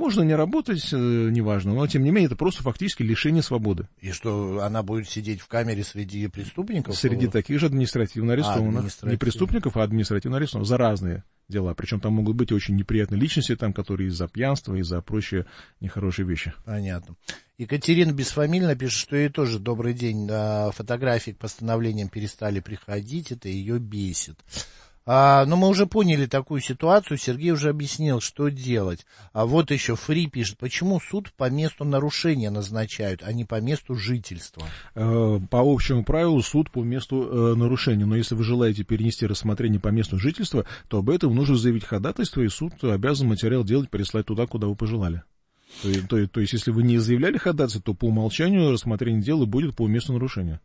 можно не работать, неважно, но тем не менее это просто фактически лишение свободы. И что, она будет сидеть в камере среди преступников? Среди таких же административно арестованных. Не преступников, а административно арестованных. За разные дела. Причем там могут быть очень неприятные личности, там, которые из-за пьянства, из-за прочие нехорошие вещи. Понятно. Екатерина Бесфамильна пишет, что ей тоже добрый день. Фотографии к постановлениям перестали приходить, это ее бесит. Но мы уже поняли такую ситуацию, Сергей уже объяснил, что делать. А вот еще Фри пишет, почему суд по месту нарушения назначают, а не по месту жительства? По общему правилу суд по месту нарушения, но если вы желаете перенести рассмотрение по месту жительства, то об этом нужно заявить ходатайство, и суд обязан материал делать, переслать туда, куда вы пожелали. То есть, если вы не заявляли ходатайство, то по умолчанию рассмотрение дела будет по месту нарушения.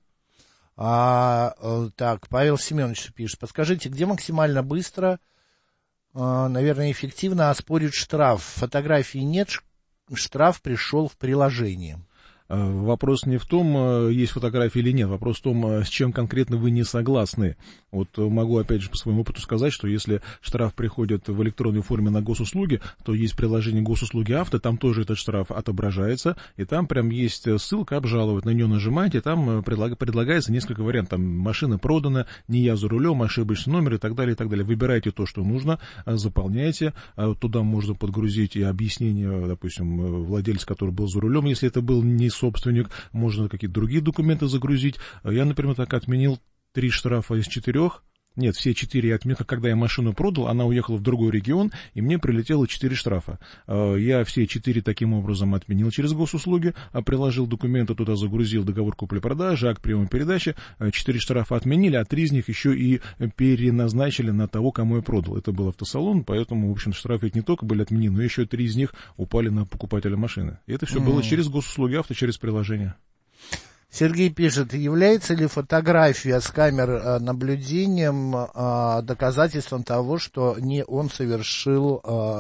Так, Павел Семенович пишет, подскажите, где максимально быстро, наверное, эффективно оспорить штраф? Фотографии нет, штраф пришел в приложении. Вопрос не в том, есть фотографии или нет, вопрос в том, с чем конкретно вы не согласны. Вот могу опять же по своему опыту сказать, что если штраф приходит в электронной форме на госуслуги, то есть приложение госуслуги авто, там тоже этот штраф отображается, и там прям есть ссылка обжаловать, на нее нажимаете, там предлагается несколько вариантов, там машина продана, не я за рулем, ошибочный номер и так далее, и так далее. Выбирайте то, что нужно, заполняйте, туда можно подгрузить и объяснение, допустим, владельца, который был за рулем, если это был не собственник, можно какие-то другие документы загрузить. Я, например, так отменил 3 штрафа из 4. Нет, все 4 я отменил, когда я машину продал, она уехала в другой регион, и мне прилетело 4 штрафа. Я все 4 таким образом отменил через госуслуги, приложил документы, туда загрузил договор купли-продажи, акт приема передачи, 4 штрафа отменили, а 3 из них еще и переназначили на того, кому я продал. Это был автосалон, поэтому, в общем, штрафы не только были отменены, но еще 3 из них упали на покупателя машины. И это все было через госуслуги авто, через приложение. Сергей пишет, является ли фотография с камер наблюдением доказательством того, что не он совершил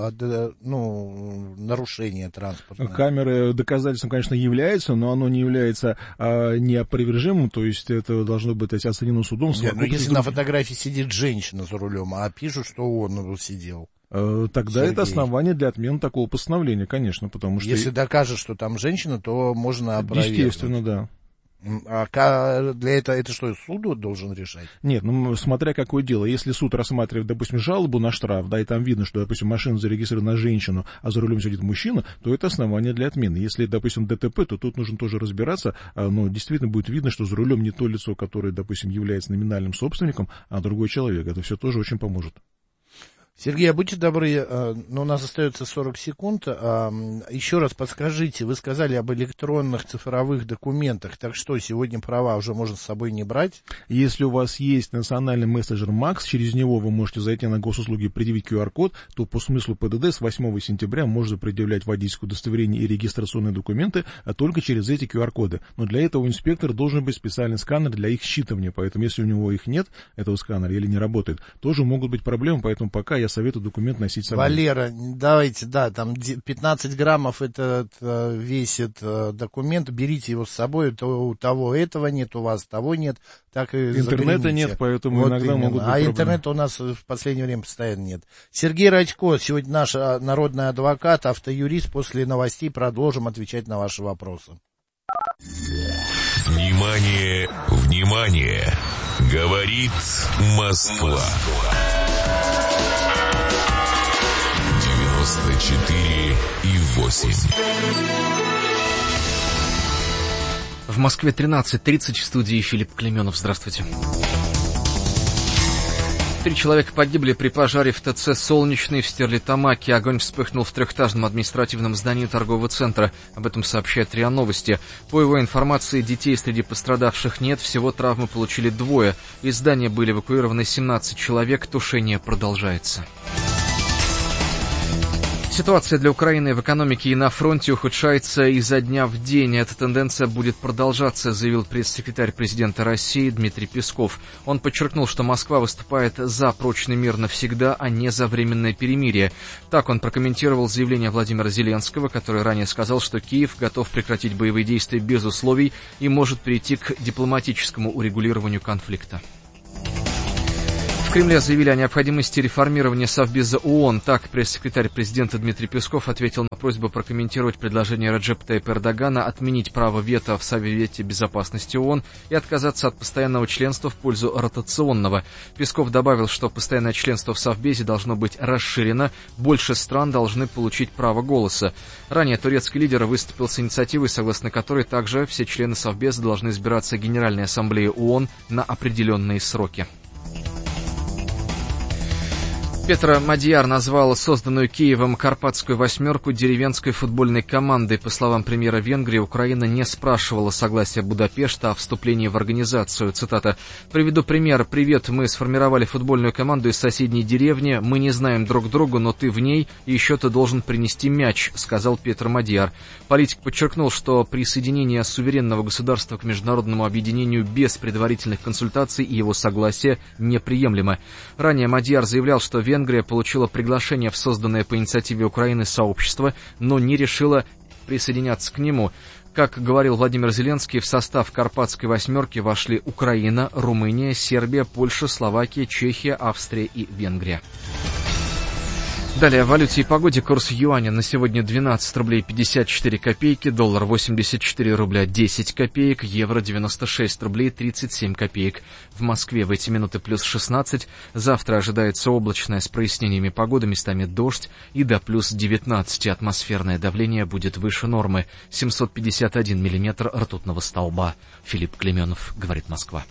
нарушение транспортное? Камеры доказательством, конечно, является, но оно не является неопровержимым, то есть это должно быть оценено судом. Нет, но если на фотографии сидит женщина за рулем, а пишут, что он сидел. Тогда Сергей. Это основание для отмены такого постановления, конечно, потому что... Если докажет, что там женщина, то можно опровергнуть. Естественно, да. А для этого это что, суд должен решать? Нет, смотря какое дело. Если суд рассматривает, допустим, жалобу на штраф, да, и там видно, что, допустим, машина зарегистрирована на женщину, а за рулем сидит мужчина, то это основание для отмены. Если, допустим, ДТП, то тут нужно тоже разбираться, но действительно будет видно, что за рулем не то лицо, которое, допустим, является номинальным собственником, а другой человек. Это все тоже очень поможет. Сергей, а будьте добры, у нас остается 40 секунд, еще раз подскажите, вы сказали об электронных цифровых документах, так что, сегодня права уже можно с собой не брать? Если у вас есть национальный мессенджер МАКС, через него вы можете зайти на госуслуги и предъявить QR-код, то по смыслу ПДД с 8 сентября можно предъявлять водительское удостоверение и регистрационные документы только через эти QR-коды. Но для этого инспектор должен быть специальный сканер для их считывания, поэтому если у него их нет, этого сканера, или не работает, тоже могут быть проблемы, поэтому пока я советую документ носить с собой. Валера, давайте, да, там 15 граммов этот весит документ, берите его с собой, то у того этого нет, у вас того нет, так и интернета загляните. Нет, поэтому вот иногда именно. могут быть проблемы. Интернета у нас в последнее время постоянно нет. Сергей Радько, сегодня наш народный адвокат, автоюрист, после новостей продолжим отвечать на ваши вопросы. Внимание, внимание, говорит Москва. 94,8. В Москве 13:30, в студии Филипп Клеменов. Здравствуйте. 3 человека погибли при пожаре в ТЦ «Солнечный» в Стерлитамаке. Огонь вспыхнул в 3-этажном административном здании торгового центра. Об этом сообщает РИА Новости. По его информации, детей среди пострадавших нет. Всего травмы получили 2. Из здания были эвакуированы 17 человек. Тушение продолжается. Ситуация для Украины в экономике и на фронте ухудшается изо дня в день. Эта тенденция будет продолжаться, заявил пресс-секретарь президента России Дмитрий Песков. Он подчеркнул, что Москва выступает за прочный мир навсегда, а не за временное перемирие. Так он прокомментировал заявление Владимира Зеленского, который ранее сказал, что Киев готов прекратить боевые действия без условий и может перейти к дипломатическому урегулированию конфликта. В Кремле заявили о необходимости реформирования Совбеза ООН. Так, пресс-секретарь президента Дмитрий Песков ответил на просьбу прокомментировать предложение Реджепа Тайипа Эрдогана отменить право вето в Совете Безопасности ООН и отказаться от постоянного членства в пользу ротационного. Песков добавил, что постоянное членство в Совбезе должно быть расширено, больше стран должны получить право голоса. Ранее турецкий лидер выступил с инициативой, согласно которой также все члены Совбеза должны избираться Генеральной Ассамблеей ООН на определенные сроки. Петр Мадияр назвал созданную Киевом «Карпатскую восьмерку» деревенской футбольной командой. По словам премьера Венгрии, Украина не спрашивала согласия Будапешта о вступлении в организацию. Цитата. «Приведу пример. Привет, мы сформировали футбольную команду из соседней деревни. Мы не знаем друг друга, но ты в ней, и еще ты должен принести мяч», — сказал Петр Мадияр. Политик подчеркнул, что присоединение суверенного государства к международному объединению без предварительных консультаций и его согласия неприемлемо. Ранее Мадияр заявлял, что Венгрия получила приглашение в созданное по инициативе Украины сообщество, но не решила присоединяться к нему. Как говорил Владимир Зеленский, в состав «Карпатской восьмерки» вошли Украина, Румыния, Сербия, Польша, Словакия, Чехия, Австрия и Венгрия. Далее о валюте и погоде. Курс юаня на сегодня 12 рублей 54 копейки, доллар 84 рубля 10 копеек, евро 96 рублей 37 копеек. В Москве в эти минуты плюс 16. Завтра ожидается облачная с прояснениями погоды, местами дождь и до плюс 19. Атмосферное давление будет выше нормы. 751 миллиметр ртутного столба. Филипп Клеменов, говорит Москва.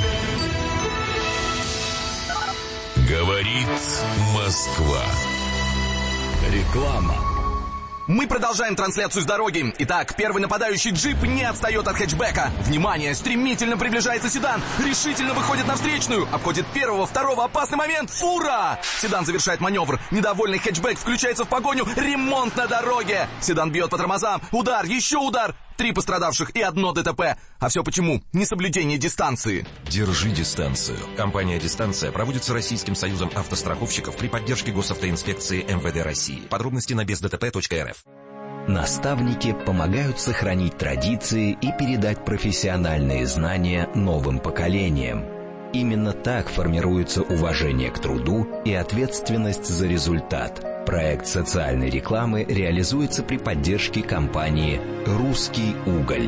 Говорит Москва. Реклама. Мы продолжаем трансляцию с дороги. Итак, первый нападающий джип не отстает от хэтчбека. Внимание, стремительно приближается седан. Решительно выходит на встречную. Обходит первого, второго, опасный момент. Фура! Седан завершает маневр. Недовольный хэтчбек включается в погоню. Ремонт на дороге. Седан бьет по тормозам. Удар, еще удар. 3 пострадавших и 1 ДТП. А все почему? Несоблюдение дистанции. Держи дистанцию. Компания «Дистанция» проводится Российским союзом автостраховщиков при поддержке госавтоинспекции МВД России. Подробности на бездтп.рф. Наставники помогают сохранить традиции и передать профессиональные знания новым поколениям. Именно так формируется уважение к труду и ответственность за результат. Проект социальной рекламы реализуется при поддержке компании «Русский уголь».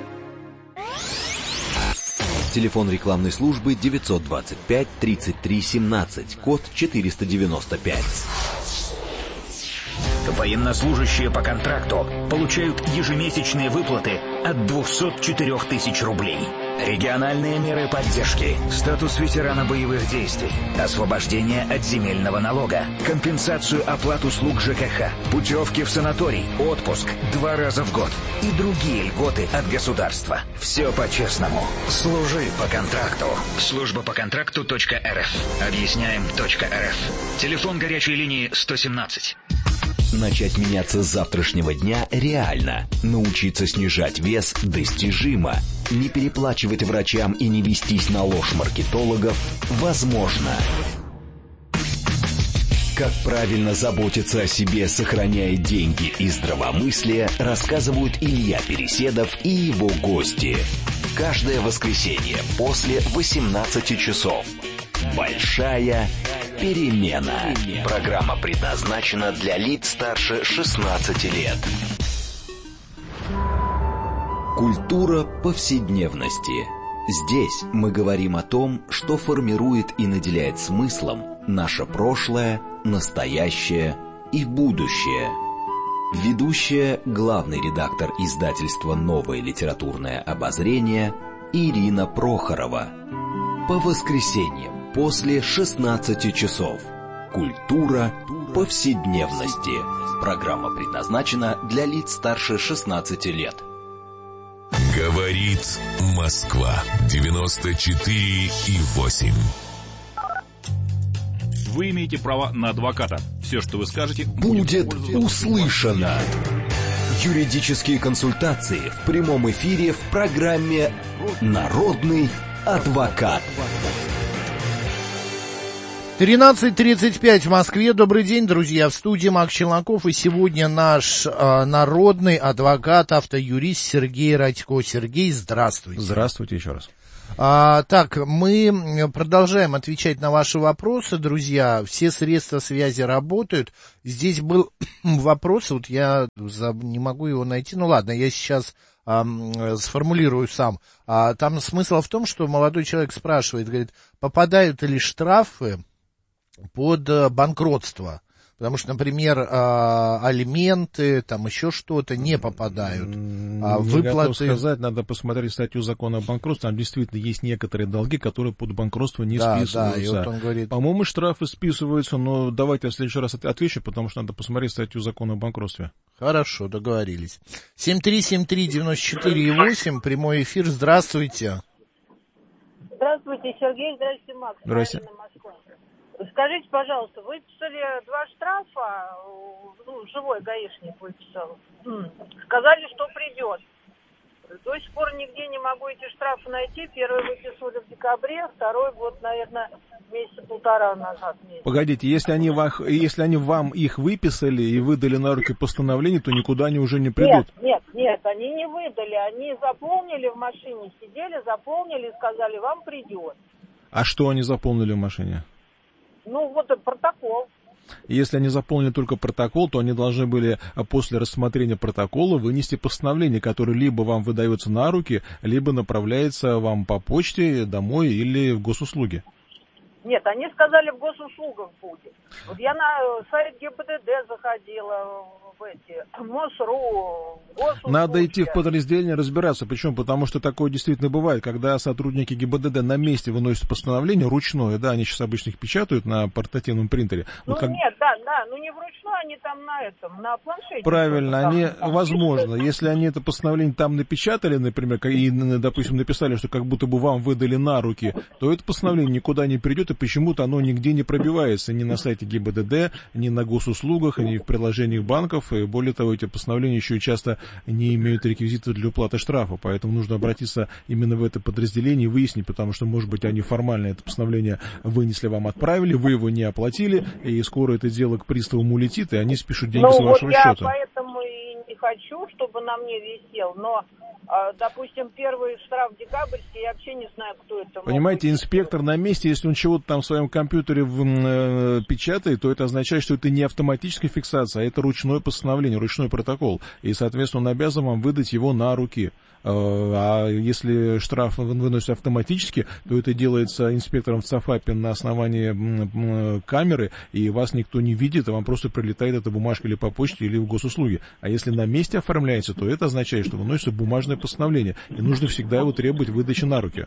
Телефон рекламной службы 925 33 17, код 495. Военнослужащие по контракту получают ежемесячные выплаты от 204 тысяч рублей. Региональные меры поддержки, статус ветерана боевых действий, освобождение от земельного налога, компенсацию оплат услуг ЖКХ, путевки в санаторий, отпуск 2 раза в год и другие льготы от государства. Все по-честному. Служи по контракту. Служба по контракту.рф. Объясняем.рф. Телефон горячей линии 117. Начать меняться с завтрашнего дня реально. Научиться снижать вес достижимо. Не переплачивать врачам и не вестись на ложь маркетологов возможно. Как правильно заботиться о себе, сохраняя деньги и здравомыслие, рассказывают Илья Переседов и его гости. Каждое воскресенье после 18 часов. Большая перемена. Программа предназначена для лиц старше 16 лет. Культура повседневности. Здесь мы говорим о том, что формирует и наделяет смыслом наше прошлое, настоящее и будущее. Ведущая, главный редактор издательства «Новое литературное обозрение» Ирина Прохорова. По воскресеньям после 16 часов. Культура повседневности. Программа предназначена для лиц старше 16 лет. Говорит Москва. 94,8. Вы имеете право на адвоката. Все, что вы скажете, будет услышано. Юридические консультации в прямом эфире в программе «Народный адвокат». 13:35 в Москве. Добрый день, друзья. В студии Макс Челноков. И сегодня наш народный адвокат, автоюрист Сергей Радько. Сергей, здравствуйте. Здравствуйте еще раз. Так, мы продолжаем отвечать на ваши вопросы, друзья. Все средства связи работают. Здесь был вопрос, вот я не могу его найти. Ну ладно, я сейчас сформулирую сам. Там смысл в том, что молодой человек спрашивает, говорит, попадают ли штрафы под банкротство? Потому что, например, алименты, там еще что-то не попадают. Не готов сказать, надо посмотреть статью закона о банкротстве. Там действительно есть некоторые долги, которые под банкротство не списываются. И вот он говорит... По-моему, штрафы списываются, но давайте я в следующий раз отвечу, потому что надо посмотреть статью закона о банкротстве. Хорошо, договорились. 7373948, прямой эфир, здравствуйте. Здравствуйте, Сергей, здравствуйте, Макс. Здравствуйте. Скажите, пожалуйста, выписали 2 штрафа, живой гаишник выписал. Сказали, что придет. До сих пор нигде не могу эти штрафы найти. Первый выписывали в декабре, второй вот, наверное, месяца 1,5 назад. Погодите, если они вам их выписали и выдали на руки постановление, то никуда они уже не придут. Нет, они не выдали. Они заполнили в машине, сидели, заполнили и сказали, вам придет. А что они заполнили в машине? Вот протокол. Если они заполнили только протокол, то они должны были после рассмотрения протокола вынести постановление, которое либо вам выдается на руки, либо направляется вам по почте домой или в госуслуги. Нет, они сказали, в госуслугах будет. Вот я на сайт ГИБДД заходила, в МОСРУ, госуслуги. Надо идти в подразделение разбираться. Почему? Потому что такое действительно бывает, когда сотрудники ГИБДД на месте выносят постановление ручное, да, они сейчас обычно их печатают на портативном принтере. Нет, не вручную, они там на планшете. Правильно, возможно, если они это постановление там напечатали, например, и, допустим, написали, что как будто бы вам выдали на руки, то это постановление никуда не придет, и почему-то оно нигде не пробивается, ни на сайте ГИБДД, ни на госуслугах, ни в приложениях банков, и более того, эти постановления еще и часто не имеют реквизитов для уплаты штрафа, поэтому нужно обратиться именно в это подразделение и выяснить, потому что, может быть, они формально это постановление вынесли, вам отправили, вы его не оплатили, и скоро это дело к приставам улетит, и они спишут деньги с вашего счета. Я поэтому и не хочу, чтобы на мне висел, но, допустим, первый штраф декабрьский, я вообще не знаю, кто это. Понимаете, инспектор на месте, если он чего-то там в своем компьютере печатает, то это означает, что это не автоматическая фиксация, а это ручное постановление, ручной протокол, и, соответственно, он обязан вам выдать его на руки. А если штраф выносится автоматически, то это делается инспектором в ЦАФАПе на основании камеры, и вас никто не видит, а вам просто прилетает эта бумажка или по почте, или в госуслуги. А если на месте оформляется, то это означает, что выносится бумажное постановление, и нужно всегда его требовать выдачи на руки.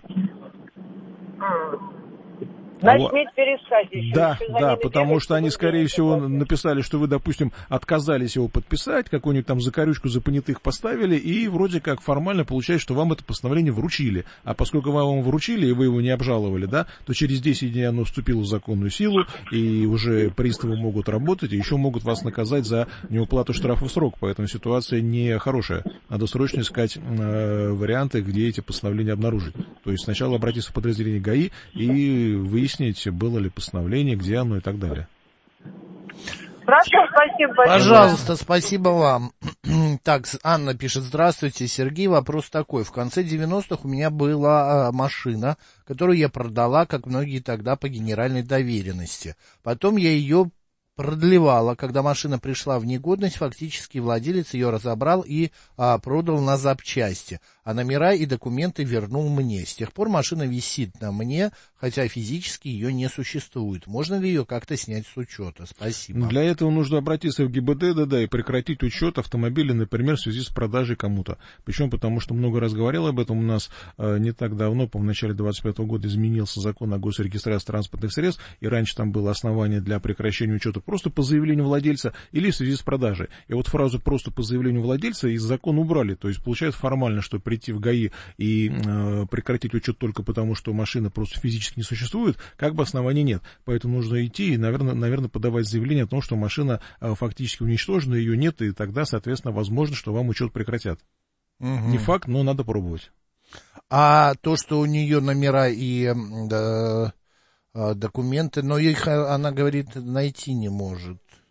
Значит, мне переискать еще. Да, потому что они, скорее всего, написали, что вы, допустим, отказались его подписать, какую-нибудь там закорючку за понятых поставили, и вроде как формально получается, что вам это постановление вручили. А поскольку вам его вручили, и вы его не обжаловали, да, то через 10 дней оно вступило в законную силу, и уже приставы могут работать, и еще могут вас наказать за неуплату штрафа в срок. Поэтому ситуация нехорошая. Надо срочно искать варианты, где эти постановления обнаружить. То есть сначала обратиться в подразделение ГАИ и выяснить, было ли постановление, где оно и так далее. Хорошо, спасибо. Пожалуйста, спасибо вам. Так, Анна пишет, здравствуйте, Сергей, вопрос такой. В конце 90-х у меня была машина, которую я продала, как многие тогда, по генеральной доверенности. Потом я ее продлевала. Когда машина пришла в негодность, фактически владелец ее разобрал и продал на запчасти, а номера и документы вернул мне. С тех пор машина висит на мне, хотя физически ее не существует. Можно ли ее как-то снять с учета? Спасибо. Для этого нужно обратиться в ГИБДД, и прекратить учет автомобиля, например, в связи с продажей кому-то. Почему? Потому что много раз говорил об этом. У нас не так давно, в начале 2025 года изменился закон о госрегистрации транспортных средств, и раньше там было основание для прекращения учета просто по заявлению владельца или в связи с продажей. И вот фразу «просто по заявлению владельца» из закона убрали. То есть получается формально, что прийти в ГАИ и прекратить учет только потому, что машина просто физически не существует, как бы оснований нет. Поэтому нужно идти и, наверное, подавать заявление о том, что машина фактически уничтожена, ее нет, и тогда, соответственно, возможно, что вам учет прекратят. Угу. Не факт, но надо пробовать. А то, что у нее номера и документы, но их, она говорит, найти не может.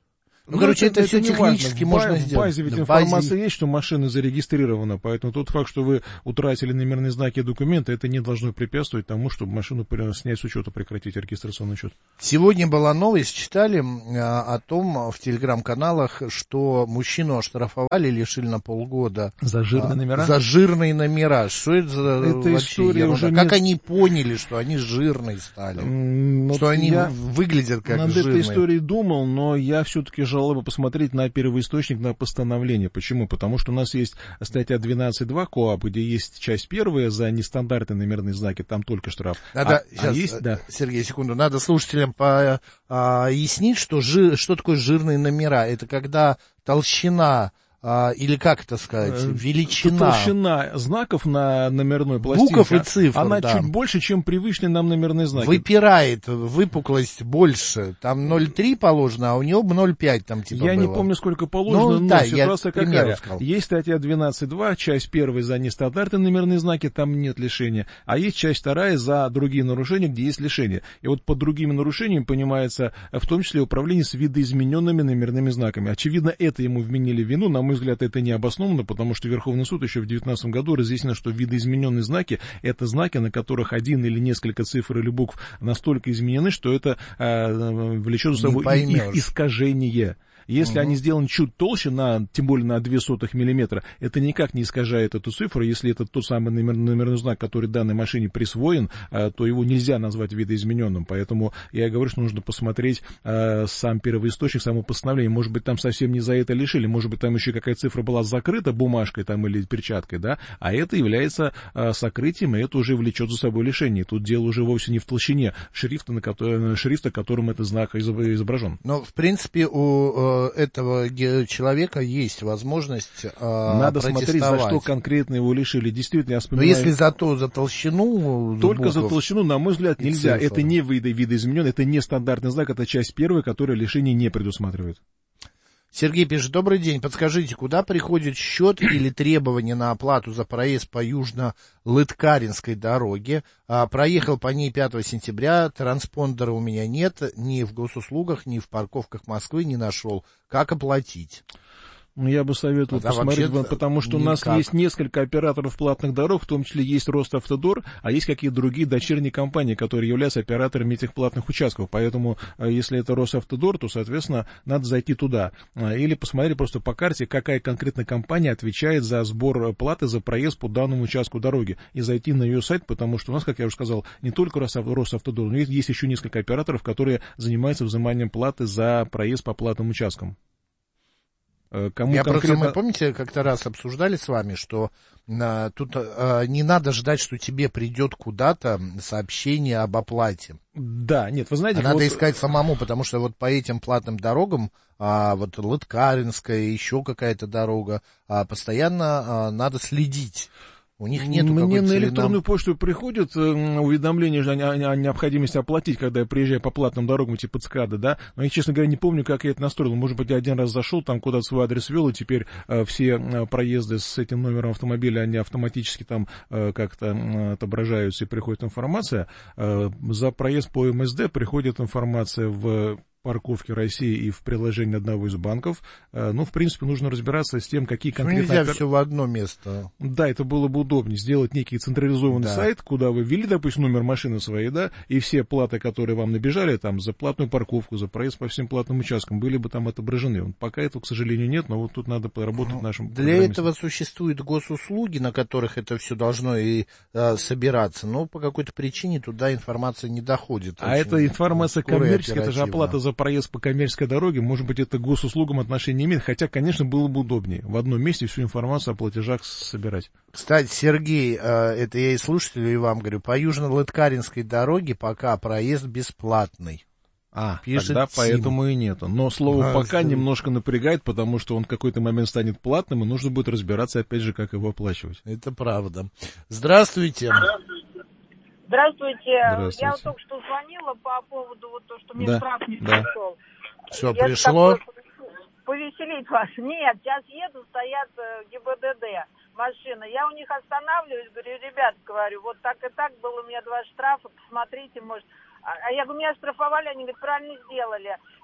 Ну, короче, это все технически можно сделать. В базе ведь информация есть, что машина зарегистрирована, поэтому тот факт, что вы утратили номерные знаки и документы, это не должно препятствовать тому, чтобы машину снять с учета, прекратить регистрационный учет. Сегодня была новость, читали о том в телеграм-каналах, что мужчину оштрафовали, лишили на полгода. За жирные номера? За жирные номера. Что это за вообще история уже Как они поняли, что они жирные стали? Что они выглядят как жирные? Над этой историей думал, но я все-таки желал бы посмотреть на первоисточник, на постановление. Почему? Потому что у нас есть статья 12.2 КоАП, где есть часть первая за нестандартные номерные знаки, там только штраф. Сергей, секунду, надо слушателям пояснить, что такое жирные номера. Это когда толщина, или как это сказать, величина. Толщина знаков на номерной пластинке. Букв и цифр, она чуть больше, чем привычные нам номерные знаки. Выпирает, выпуклость больше. Там 0,3 положено, а у него 0,5 там типа Я было. не помню, сколько положено, но ситуация какая. Сказал. Есть статья 12.2, часть первая за нестандартные номерные знаки, там нет лишения. А есть часть вторая за другие нарушения, где есть лишение. И вот под другими нарушениями понимается в том числе управление с видоизмененными номерными знаками. Очевидно, это ему вменили вину, на мой взгляд, это не обоснованно, потому что Верховный суд еще в 2019 году разъяснил, что видоизмененные знаки — это знаки, на которых один или несколько цифр или букв настолько изменены, что это влечет за собой их искажение. Если они сделаны чуть толще, тем более на 0,02 миллиметра, это никак не искажает эту цифру. Если это тот самый номерной знак, который данной машине присвоен, то его нельзя назвать видоизмененным. Поэтому я говорю, что нужно посмотреть сам первоисточник, само постановление. Может быть, там совсем не за это лишили, может быть, там еще какая-то цифра была закрыта бумажкой там, или перчаткой, да, а это является сокрытием, и это уже влечет за собой лишение. Тут дело уже вовсе не в толщине шрифта, которым этот знак изображен. Но, в принципе, у этого человека есть возможность Надо смотреть, за что конкретно его лишили. Действительно, я вспоминаю... Но если за толщину... Только за толщину, на мой взгляд, нельзя. Это не видоизменен, это не стандартный знак, это часть первая, которая лишение не предусматривает. Сергей пишет: добрый день, подскажите, куда приходит счет или требование на оплату за проезд по Южно-Лыткаринской дороге? Проехал по ней 5 сентября, транспондера у меня нет, ни в госуслугах, ни в парковках Москвы не нашел. Как оплатить? Я бы советовал посмотреть, потому что у нас есть несколько операторов платных дорог, в том числе есть Росавтодор, а есть какие-то другие дочерние компании, которые являются операторами этих платных участков. Поэтому, если это Росавтодор, то, соответственно, надо зайти туда. Или посмотреть просто по карте, какая конкретно компания отвечает за сбор платы за проезд по данному участку дороги. И зайти на ее сайт, потому что у нас, как я уже сказал, не только Росавтодор, но есть еще несколько операторов, которые занимаются взиманием платы за проезд по платным участкам. Просто, мы, помните, как-то раз обсуждали с вами, что тут не надо ждать, что тебе придет куда-то сообщение об оплате. Да, нет, вы знаете... Надо искать самому, потому что вот по этим платным дорогам, вот Лыткаринская, еще какая-то дорога, постоянно надо следить. У них нету Мне на электронную почту приходят уведомления о необходимости оплатить, когда я приезжаю по платным дорогам типа ЦКАДа, да, но я, честно говоря, не помню, как я это настроил. Может быть, я один раз зашел, там куда-то свой адрес ввел, и теперь все проезды с этим номером автомобиля, они автоматически там как-то отображаются и приходит информация. За проезд по МСД приходит информация в парковки России и в приложении одного из банков. Ну, в принципе, нужно разбираться с тем, какие конкретно... Нельзя все в одно место. Да, это было бы удобнее. Сделать некий централизованный сайт, куда вы ввели, допустим, номер машины своей, да, и все платы, которые вам набежали, там, за платную парковку, за проезд по всем платным участкам, были бы там отображены. Пока этого, к сожалению, нет, но вот тут надо поработать нашим... Для этого существуют госуслуги, на которых это все должно и собираться, но по какой-то причине туда информация не доходит. А эта информация коммерческая, это же оплата за проезд по коммерческой дороге, может быть, это к госуслугам отношения не имеет, хотя, конечно, было бы удобнее в одном месте всю информацию о платежах собирать. Кстати, Сергей, это я и слушателю, и вам говорю, по Южно-Лыткаринской дороге пока проезд бесплатный. Пишет тогда Тим. Поэтому и нету. Но слово «пока» немножко напрягает, потому что он в какой-то момент станет платным, и нужно будет разбираться, опять же, как его оплачивать. Это правда. Здравствуйте. Здравствуйте. Я вот только что звонила по поводу вот то, что мне штраф не пришел. Все, пришло? Повеселить вас. Нет, сейчас еду, стоят ГИБДД машины. Я у них останавливаюсь, говорю, ребят, говорю, вот так и так было у меня 2 штрафа, посмотрите, может... А я говорю, меня штрафовали, они говорят, правильно сделали.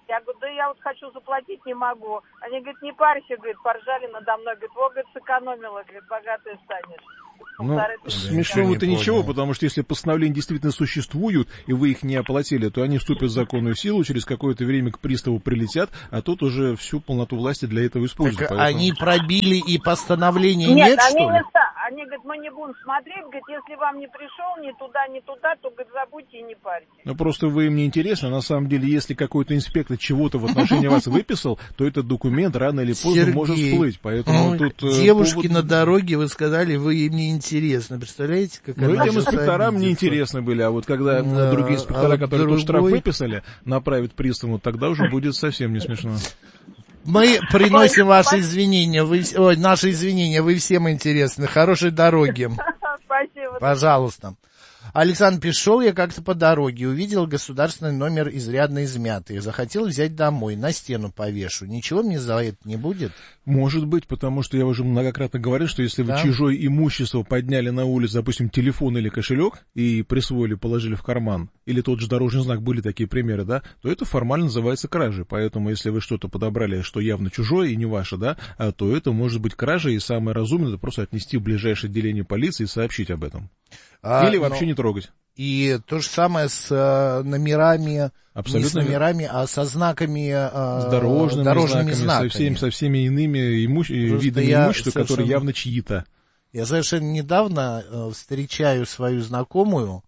Я говорю, да я вот хочу заплатить, не могу. Они говорят, не парься, говорит, поржали надо мной. Говорит, вот, говорит, сэкономила, говорит, богатая станешь. Ну, смешного-то ничего, потому что если постановления действительно существуют, и вы их не оплатили, то они вступят в законную силу, через какое-то время к приставу прилетят, а тут уже всю полноту власти для этого используют. Так поэтому... Они пробили и постановление нет, что ли? Они говорят, мы не будем смотреть, говорят, если вам не пришел ни туда, то, говорит, забудьте и не парьтесь. Ну, просто вы им не интересны. На самом деле, если какой-то инспектор чего-то в отношении вас выписал, то этот документ рано или поздно может всплыть. Поэтому тут девушки на дороге, вы сказали, вы им не интересны. Представляете, как ну, этим инспекторам не интересны были, а вот когда другие инспектора, которые тут штраф выписали, направят приставу, тогда уже будет совсем не смешно. Мы приносим ваши извинения, наши извинения, вы всем интересны. Хорошей дороги. Спасибо. Пожалуйста. Александр пишет, шел я как-то по дороге, увидел государственный номер изрядно измятый, захотел взять домой, на стену повешу. Ничего мне за это не будет? Может быть, потому что я уже многократно говорил, что если вы чужое имущество подняли на улице, допустим, телефон или кошелек, и присвоили, положили в карман, или тот же дорожный знак, были такие примеры, да, то это формально называется кражей. Поэтому, если вы что-то подобрали, что явно чужое и не ваше, да, то это может быть кражей, и самое разумное, это просто отнести в ближайшее отделение полиции и сообщить об этом. Или вообще не трогать. И то же самое с номерами, абсолютно не с номерами, а со знаками, с дорожными знаками. Со всеми иными видами имущества, которые явно чьи-то. Я совершенно недавно встречаю свою знакомую,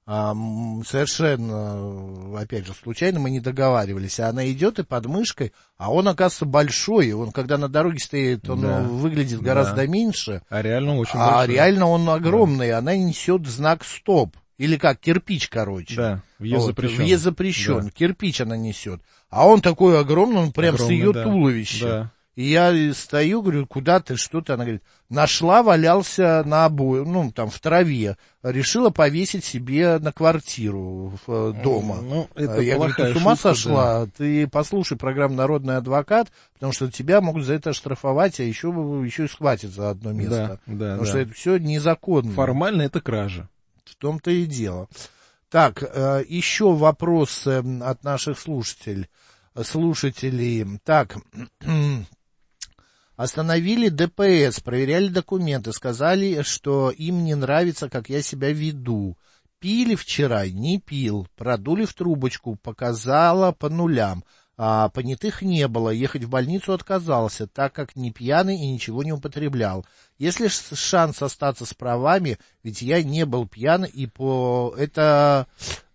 совершенно, опять же, случайно мы не договаривались, а она идет и под мышкой, а он, оказывается, большой, он, когда на дороге стоит, он выглядит гораздо меньше. А реально очень большой. А реально он огромный, она несет знак «стоп». Или как, кирпич, короче. Да, въезд запрещен. Въезд запрещен, да. Кирпич она несет. А он такой огромный, он прям огромный, с ее туловища. Да. И я стою, говорю, куда ты, что ты? Она говорит, нашла, валялся на обои, ну, там, в траве. Решила повесить себе на квартиру дома. Ну, это я говорю, ты с ума сошла? Да. Ты послушай программу «Народный адвокат», потому что тебя могут за это оштрафовать, а еще и схватят за одно место. Да, потому что это все незаконно. Формально это кража. В том-то и дело. Так, еще вопросы от наших слушателей. Так, остановили ДПС, проверяли документы, сказали, что им не нравится, как я себя веду. Пили вчера? Не пил. Продули в трубочку, показала по нулям. А понятых не было, ехать в больницу отказался, так как не пьяный и ничего не употреблял. Есть ли шанс остаться с правами, ведь я не был пьян, и по это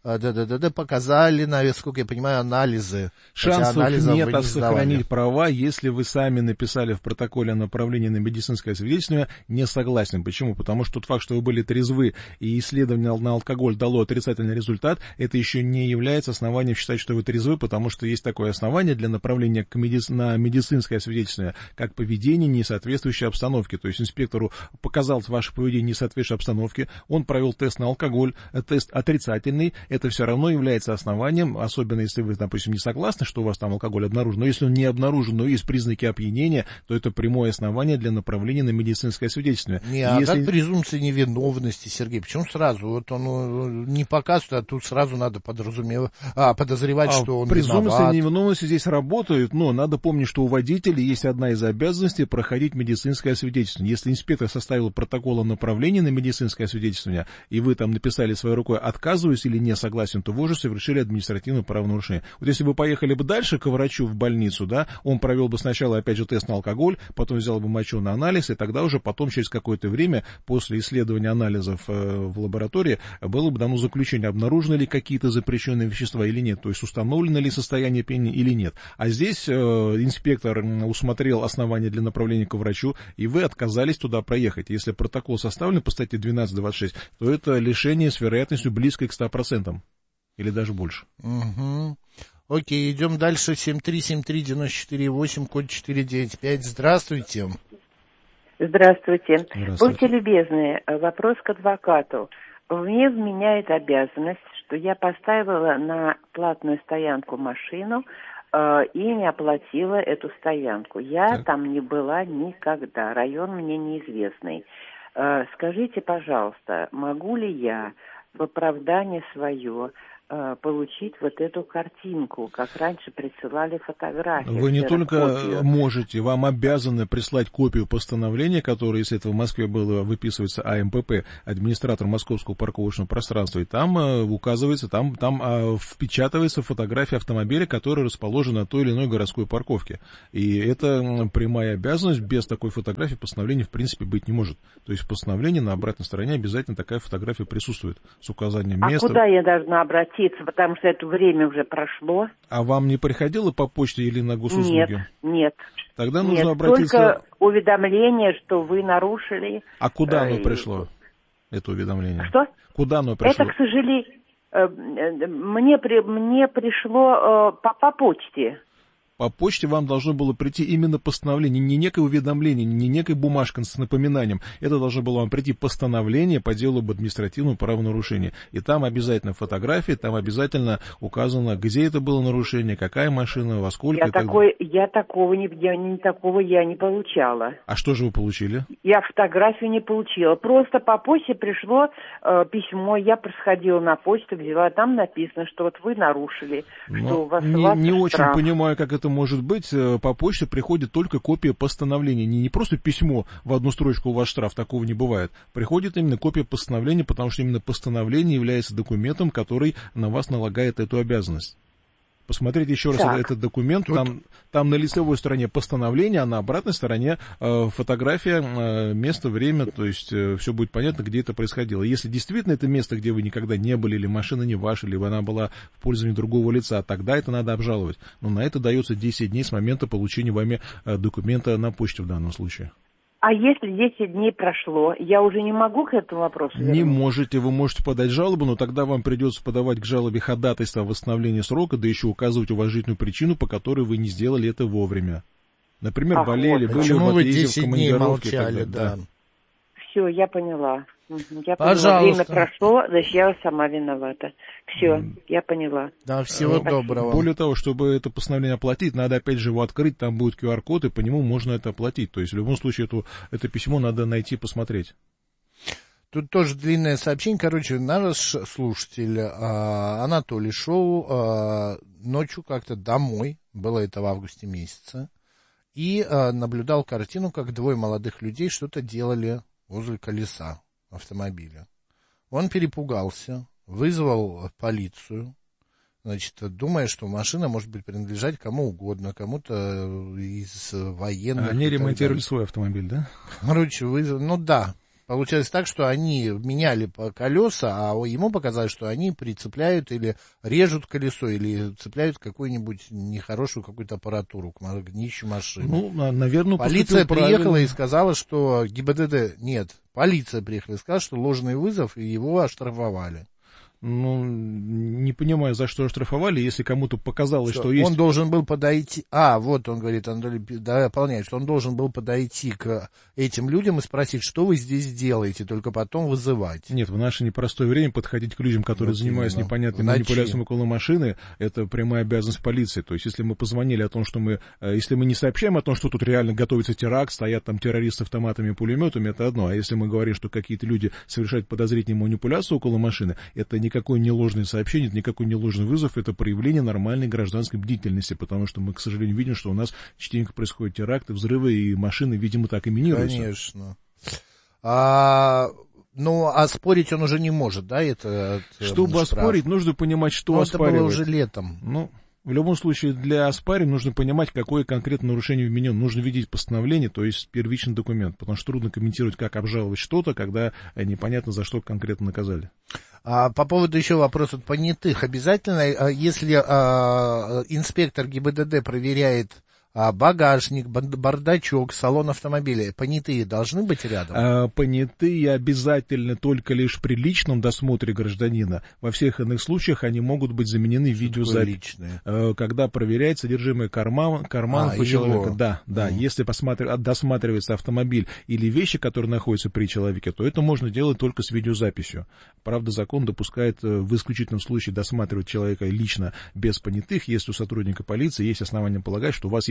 показали, насколько я понимаю, анализы. Шансов нет сохранить права, если вы сами написали в протоколе о направлении на медицинское свидетельствование не согласен. Почему? Потому что тот факт, что вы были трезвы и исследование на алкоголь дало отрицательный результат, это еще не является основанием считать, что вы трезвы, потому что есть такое основание для направления на медицинское свидетельствование, как поведение, не соответствующее обстановке. То есть инспектору показалось ваше поведение не соответствующее обстановке, он провел тест на алкоголь, тест отрицательный, это все равно является основанием, особенно если вы, допустим, не согласны, что у вас там алкоголь обнаружен, но если он не обнаружен, но есть признаки опьянения, то это прямое основание для направления на медицинское свидетельствование. А как презумпция невиновности, Сергей? Почему сразу? Вот он не показывает, а тут сразу надо подозревать, что он презумпция невиновности здесь работает, но надо помнить, что у водителя есть одна из обязанностей проходить медицинское свидетельствование. Если инспектор составил протокол о направлении на медицинское свидетельствование, и вы там написали своей рукой «отказываюсь» или «не согласен», то вы уже совершили административное правонарушение. Вот если вы поехали бы дальше к врачу в больницу, да, он провел бы сначала, опять же, тест на алкоголь, потом взял бы мочу на анализ, и тогда уже потом, через какое-то время, после исследования анализов в лаборатории, было бы дано заключение, обнаружены ли какие-то запрещенные вещества или нет, то есть установлено ли состояние опьянения или нет. А здесь инспектор усмотрел основания для направления к врачу, и вы отказались туда проехать. Если протокол составлен по статье 12.26, то это лишение с вероятностью близкой к 100%. Или даже больше. Угу. Окей, идем дальше. 7373948, код 495. Здравствуйте. Здравствуйте. Будьте любезны, вопрос к адвокату. Мне вменяет обязанность, что я поставила на платную стоянку машину и не оплатила эту стоянку. Я там не была никогда, район мне неизвестный. Скажите, пожалуйста, могу ли я в оправдание свое получить вот эту картинку, как раньше присылали фотографии. Вы не только можете, вам обязаны прислать копию постановления, которое, если это в Москве было, выписывается АМПП, администратор Московского парковочного пространства, и там указывается, там впечатывается фотография автомобиля, который расположен на той или иной городской парковке. И это прямая обязанность, без такой фотографии постановления в принципе быть не может. То есть в постановлении на обратной стороне обязательно такая фотография присутствует с указанием места. А куда я должна обратиться? Потому что это время уже прошло. А вам не приходило по почте или на госуслуги? Нет. Тогда нужно обратиться... Только уведомление, что вы нарушили... А куда оно пришло, это уведомление? Что? Куда оно пришло? Это, к сожалению, мне пришло по почте. По почте вам должно было прийти именно постановление, не некое уведомление, не некая бумажка с напоминанием. Это должно было вам прийти постановление по делу об административном правонарушении. И там обязательно фотографии, там обязательно указано, где это было нарушение, какая машина, во сколько. Я такого я не получала. А что же вы получили? Я фотографию не получила. Просто по почте пришло письмо, я сходила на почту, взяла, там написано, что вот вы нарушили, что у вас не очень штраф. Понимаю, как это может быть. По почте приходит только копия постановления. Не просто письмо в одну строчку, у вас штраф, такого не бывает. Приходит именно копия постановления, потому что именно постановление является документом, который на вас налагает эту обязанность. Посмотрите еще раз этот документ. Там на лицевой стороне постановление, а на обратной стороне фотография, место, время, то есть все будет понятно, где это происходило. Если действительно это место, где вы никогда не были, или машина не ваша, либо она была в пользовании другого лица, тогда это надо обжаловать. Но на это дается 10 дней с момента получения вами документа на почте в данном случае. А если 10 дней прошло, я уже не могу к этому вопросу вернуться? Не можете, вы можете подать жалобу, но тогда вам придется подавать к жалобе ходатайство о восстановлении срока, да еще указывать уважительную причину, по которой вы не сделали это вовремя. Например, болели, были в отъезде, в командировке. Молчали, да. Все, я поняла. Пожалуйста. Время прошло, значит, я сама виновата. Все, я поняла. Да, всего доброго. Более того, чтобы это постановление оплатить, надо опять же его открыть, там будет QR-код, и по нему можно это оплатить. То есть в любом случае это письмо надо найти, посмотреть. Тут тоже длинное сообщение. Короче, наш слушатель Анатолий шел ночью как-то домой, было это в августе месяце, и наблюдал картину, как двое молодых людей что-то делали возле колеса автомобиля. Он перепугался, вызвал полицию, значит, думая, что машина может быть принадлежать кому угодно, кому-то из военных. Они ремонтировали свой автомобиль, да? Короче, да. Получилось так, что они меняли колеса, а ему показалось, что они прицепляют или режут колесо, или цепляют какую-нибудь нехорошую какую-то аппаратуру к днищу машины. Ну, наверное, полиция приехала и сказала, что полиция приехала и сказала, что ложный вызов, и его оштрафовали. Ну, не понимаю, за что оштрафовали, если кому-то показалось, что есть... Он должен был подойти... вот он говорит, Анатолий дополняет, что он должен был подойти к этим людям и спросить, что вы здесь делаете, только потом вызывать. Нет, в наше непростое время подходить к людям, которые занимаются непонятной манипуляцией около машины, это прямая обязанность полиции. То есть, если мы позвонили о том, что если мы не сообщаем о том, что тут реально готовится теракт, стоят там террористы с автоматами и пулеметами, это одно. А если мы говорим, что какие-то люди совершают подозрительные манипуляции около машины, это никакое не ложное сообщение, это никакой не ложный вызов, это проявление нормальной гражданской бдительности, потому что мы, к сожалению, видим, что у нас частенько происходят теракты, взрывы, и машины, видимо, так и минируются. Конечно. Спорить он уже не может, да? Чтобы оспорить, нужно понимать, что оспаривать. Это было уже летом. В любом случае, для оспаривания нужно понимать, какое конкретно нарушение вменено. Нужно видеть постановление, то есть первичный документ, потому что трудно комментировать, как обжаловать что-то, когда непонятно, за что конкретно наказали. По поводу еще вопроса от понятых. Обязательно, если инспектор ГИБДД проверяет багажник, бардачок, салон автомобиля, понятые должны быть рядом? Понятые обязательно только лишь при личном досмотре гражданина. Во всех иных случаях они могут быть заменены видеозаписью. Когда проверяет содержимое карманов у человека. Да. Если досматривается автомобиль или вещи, которые находятся при человеке, то это можно делать только с видеозаписью. Правда, закон допускает в исключительном случае досматривать человека лично без понятых, если у сотрудника полиции есть основания полагать, что у вас есть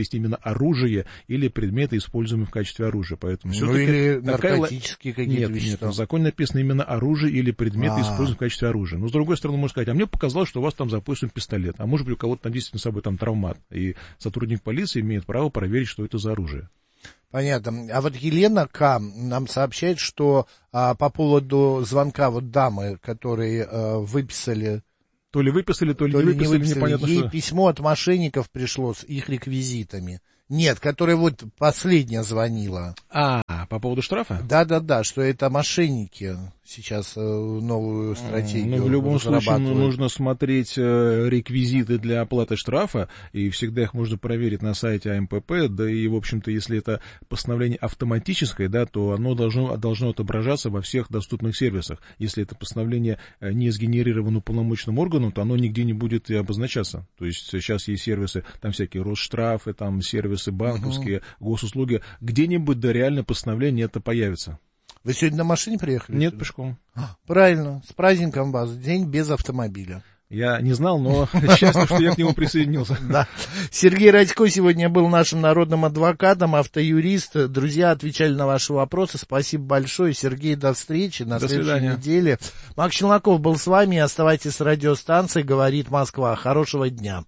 есть именно оружие или предметы, используемые в качестве оружия. Поэтому или наркотические какие-то вещества. Нет, в законе написано именно оружие или предметы, используемые в качестве оружия. Но, с другой стороны, можно сказать, а мне показалось, что у вас там за поясом пистолет, а может быть, у кого-то там действительно с собой там травмат. И сотрудник полиции имеет право проверить, что это за оружие. Понятно. А вот Елена К. нам сообщает, что по поводу звонка вот дамы, которые выписали... То ли выписали, то ли не выписали, непонятно ей что. письмо от мошенников пришло с их реквизитами. Нет, которая вот последняя звонила. По поводу штрафа? Да, что это мошенники сейчас новую стратегию в любом случае нужно смотреть реквизиты для оплаты штрафа, и всегда их можно проверить на сайте АМПП, да и, в общем-то, если это постановление автоматическое, да, то оно должно отображаться во всех доступных сервисах. Если это постановление не сгенерировано уполномоченным органом, то оно нигде не будет и обозначаться. То есть сейчас есть сервисы, там всякие Росштрафы, там сервисы банковские, госуслуги, где-нибудь до реально постановления это появится. Вы сегодня на машине приехали? Нет, пешком. Правильно, с праздником вас, день без автомобиля. Я не знал, но счастье, что я к нему присоединился. Да. Сергей Радько сегодня был нашим народным адвокатом, автоюрист. Друзья, отвечали на ваши вопросы. Спасибо большое. Сергей, до встречи на следующей неделе. Макс Челноков был с вами. Оставайтесь с радиостанцией «Говорит Москва». Хорошего дня.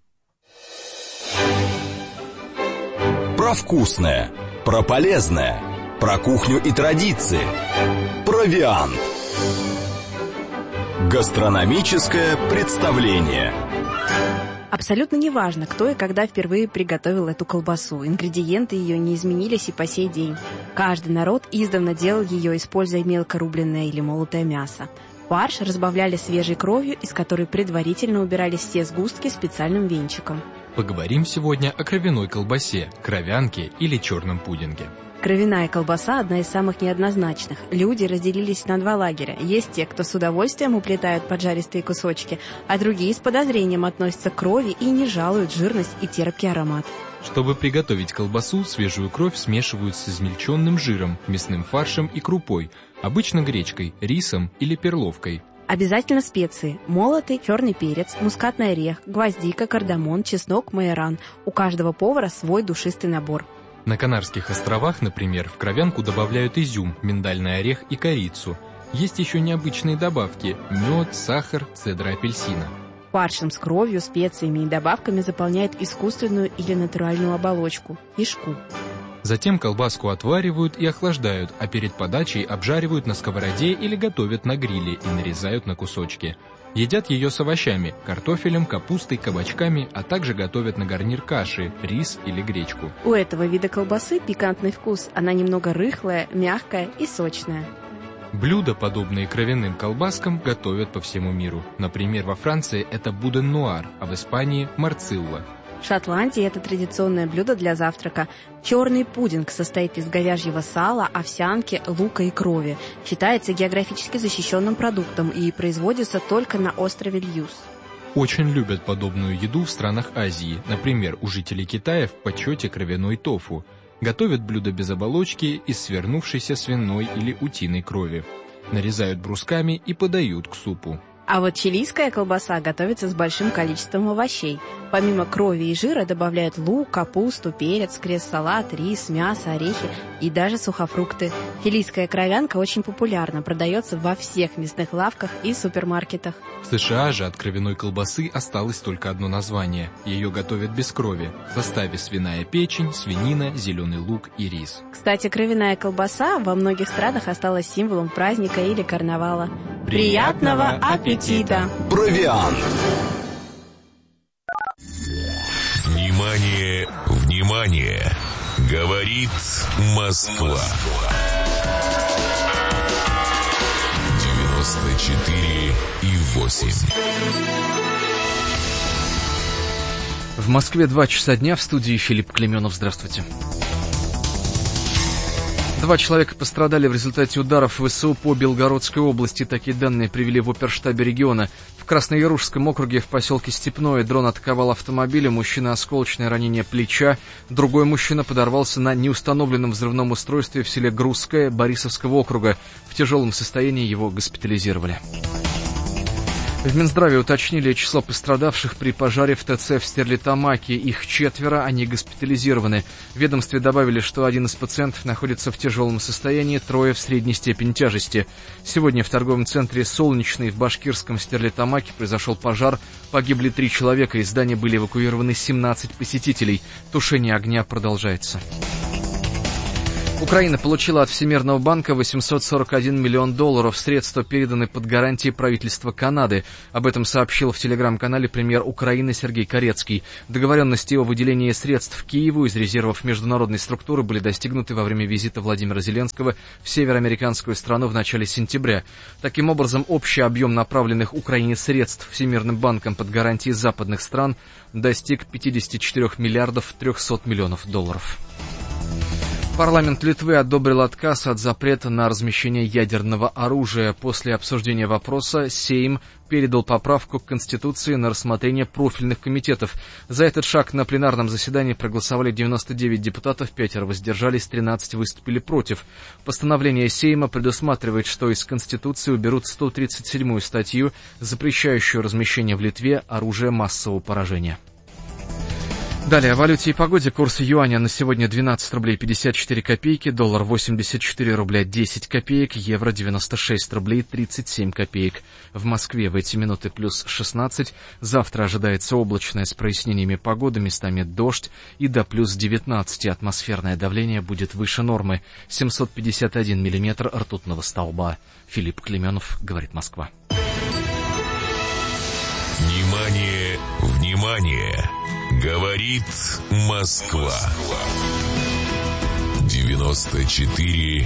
Про вкусное, про полезное, про кухню и традиции. Провиант. Гастрономическое представление. Абсолютно неважно, кто и когда впервые приготовил эту колбасу. Ингредиенты ее не изменились и по сей день. Каждый народ издавна делал ее, используя мелко рубленное или молотое мясо. Фарш разбавляли свежей кровью, из которой предварительно убирались все сгустки специальным венчиком. Поговорим сегодня о кровяной колбасе, кровянке или черном пудинге. Кровяная колбаса – одна из самых неоднозначных. Люди разделились на два лагеря. Есть те, кто с удовольствием уплетают поджаристые кусочки, а другие с подозрением относятся к крови и не жалуют жирность и терпкий аромат. Чтобы приготовить колбасу, свежую кровь смешивают с измельченным жиром, мясным фаршем и крупой, обычно гречкой, рисом или перловкой. Обязательно специи. Молотый черный перец, мускатный орех, гвоздика, кардамон, чеснок, майоран. У каждого повара свой душистый набор. На Канарских островах, например, в кровянку добавляют изюм, миндальный орех и корицу. Есть еще необычные добавки – мед, сахар, цедра апельсина. Фаршем с кровью, специями и добавками заполняют искусственную или натуральную оболочку – кишку. Затем колбаску отваривают и охлаждают, а перед подачей обжаривают на сковороде или готовят на гриле и нарезают на кусочки. Едят ее с овощами, картофелем, капустой, кабачками, а также готовят на гарнир каши, рис или гречку. У этого вида колбасы пикантный вкус, она немного рыхлая, мягкая и сочная. Блюда, подобные кровяным колбаскам, готовят по всему миру. Например, во Франции это буден-нуар, а в Испании – марцилла. В Шотландии это традиционное блюдо для завтрака. Черный пудинг состоит из говяжьего сала, овсянки, лука и крови. Считается географически защищенным продуктом и производится только на острове Льюс. Очень любят подобную еду в странах Азии. Например, у жителей Китая в почете кровяной тофу. Готовят блюдо без оболочки из свернувшейся свиной или утиной крови. Нарезают брусками и подают к супу. А вот чилийская колбаса готовится с большим количеством овощей. Помимо крови и жира добавляют лук, капусту, перец, крест-салат, рис, мясо, орехи и даже сухофрукты. Чилийская кровянка очень популярна, продается во всех мясных лавках и супермаркетах. В США же от кровяной колбасы осталось только одно название. Ее готовят без крови. В составе свиная печень, свинина, зеленый лук и рис. Кстати, кровяная колбаса во многих странах осталась символом праздника или карнавала. Приятного аппетита! Провиант. Внимание, внимание! Говорит Москва. 94,8. В Москве 2 часа дня, в студии Филипп Клеменов. Здравствуйте. 2 человека пострадали в результате ударов ВСУ по Белгородской области. Такие данные привели в оперштабе региона. В Красноярушском округе в поселке Степное дрон атаковал автомобиль, у мужчины осколочное ранение плеча. Другой мужчина подорвался на неустановленном взрывном устройстве в селе Грузское Борисовского округа. В тяжелом состоянии его госпитализировали. В Минздраве уточнили число пострадавших при пожаре в ТЦ в Стерлитамаке. Их 4, они госпитализированы. В ведомстве добавили, что один из пациентов находится в тяжелом состоянии, 3 в средней степени тяжести. Сегодня в торговом центре «Солнечный» в башкирском Стерлитамаке произошел пожар. Погибли 3 человека, из здания были эвакуированы 17 посетителей. Тушение огня продолжается. Украина получила от Всемирного банка $841 миллион. Средства переданы под гарантии правительства Канады. Об этом сообщил в телеграм-канале премьер Украины Сергей Карецкий. Договоренности о выделении средств Киеву из резервов международной структуры были достигнуты во время визита Владимира Зеленского в североамериканскую страну в начале сентября. Таким образом, общий объем направленных Украине средств Всемирным банком под гарантии западных стран достиг $54 миллиардов 300 миллионов. Парламент Литвы одобрил отказ от запрета на размещение ядерного оружия. После обсуждения вопроса Сейм передал поправку к Конституции на рассмотрение профильных комитетов. За этот шаг на пленарном заседании проголосовали 99 депутатов, 5 воздержались, 13 выступили против. Постановление Сейма предусматривает, что из Конституции уберут 137-ю статью, запрещающую размещение в Литве оружия массового поражения. Далее о валюте и погоде. Курс юаня на сегодня 12 рублей 54 копейки, доллар 84 рубля 10 копеек, евро 96 рублей 37 копеек. В Москве в эти минуты плюс 16. Завтра ожидается облачное с прояснениями погоды, местами дождь, и до плюс 19 атмосферное давление будет выше нормы. 751 миллиметр ртутного столба. Филипп Клеменов, говорит Москва. Внимание, внимание! Говорит Москва. 94,8.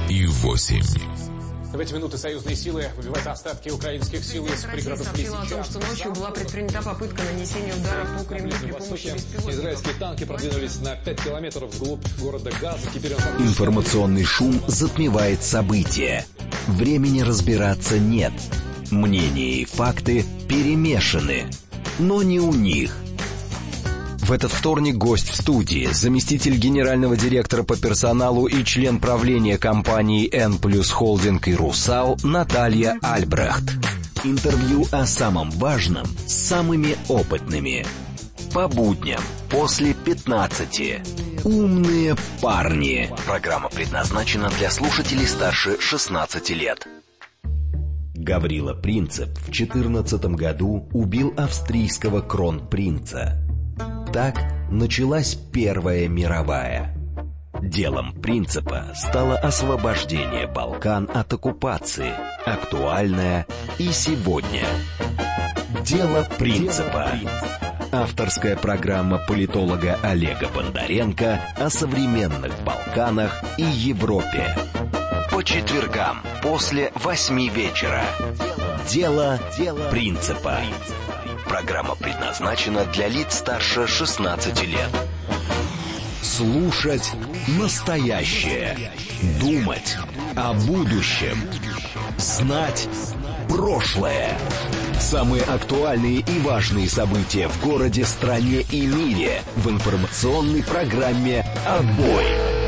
В эти минуты союзные силы выбивают остатки украинских сил из пригородов Лисича. Сообщила о том, что ночью была предпринята попытка нанесения удара по Кремлю при помощи беспилотников. Израильские танки продвинулись на 5 километров вглубь города Газа. Теперь Информационный шум затмевает события. Времени разбираться нет. Мнения и факты перемешаны. Но не у них. В этот вторник гость в студии, заместитель генерального директора по персоналу и член правления компании N+ Холдинг и Русал Наталья Альбрехт. Интервью о самом важном с самыми опытными. По будням после 15. Умные парни. Программа предназначена для слушателей старше 16 лет. Гаврила Принцип в 2014 году убил австрийского кронпринца. Так началась Первая мировая. Делом Принципа стало освобождение Балкан от оккупации, актуальное и сегодня. Дело Принципа. Авторская программа политолога Олега Бондаренко о современных Балканах и Европе. По четвергам после 8 вечера. Дело Принципа. Программа предназначена для лиц старше 16 лет. Слушать настоящее. Думать о будущем. Знать прошлое. Самые актуальные и важные события в городе, стране и мире в информационной программе «Отбой».